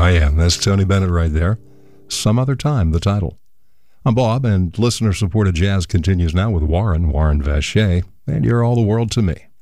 I am. That's Tony Bennett right there. Some Other Time, the title. I'm Bob, and listener-supported jazz continues now with Warren Vache, and You're All the World to Me.